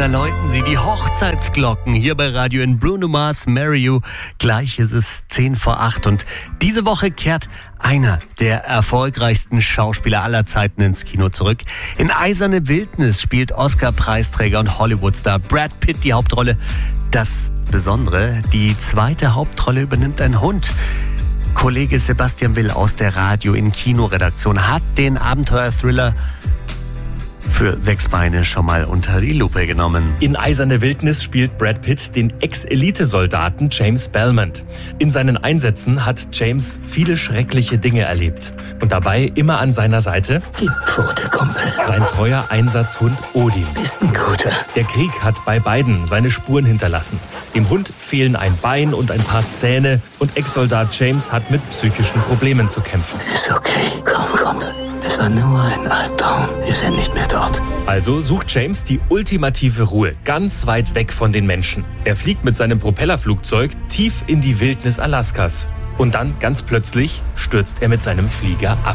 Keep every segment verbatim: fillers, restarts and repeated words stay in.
da läuten sie die Hochzeitsglocken hier bei Radio in Bruno Mars, Marry You. Gleich ist es zehn vor acht und diese Woche kehrt einer der erfolgreichsten Schauspieler aller Zeiten ins Kino zurück. In Eiserne Wildnis spielt Oscar-Preisträger und Hollywood-Star Brad Pitt die Hauptrolle. Das Besondere, die zweite Hauptrolle übernimmt ein Hund. Kollege Sebastian Will aus der Radio in Kinoredaktion hat den Abenteuer-Thriller für sechs Beine schon mal unter die Lupe genommen. In Eiserne Wildnis spielt Brad Pitt den Ex-Elite-Soldaten James Belmont. In seinen Einsätzen hat James viele schreckliche Dinge erlebt. Und dabei immer an seiner Seite Gib Pfote, Kumpel. sein treuer Einsatzhund Odin. Bist ein guter. Der Krieg hat bei beiden seine Spuren hinterlassen. Dem Hund fehlen ein Bein und ein paar Zähne und Ex-Soldat James hat mit psychischen Problemen zu kämpfen. Ist okay. Komm, Kumpel. Es war nur ein Albtraum. Wir sind nicht mehr dort. Also sucht James die ultimative Ruhe, ganz weit weg von den Menschen. Er fliegt mit seinem Propellerflugzeug tief in die Wildnis Alaskas. Und dann, ganz plötzlich, stürzt er mit seinem Flieger ab.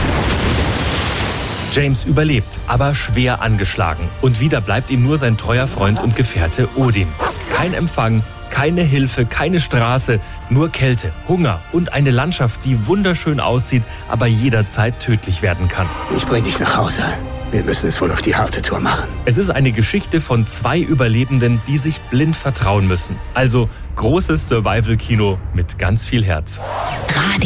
James überlebt, aber schwer angeschlagen. Und wieder bleibt ihm nur sein treuer Freund und Gefährte Odin. Kein Empfang, keine Hilfe, keine Straße, nur Kälte, Hunger und eine Landschaft, die wunderschön aussieht, aber jederzeit tödlich werden kann. Ich bring dich nach Hause. Wir müssen es wohl auf die harte Tour machen. Es ist eine Geschichte von zwei Überlebenden, die sich blind vertrauen müssen. Also großes Survival-Kino mit ganz viel Herz.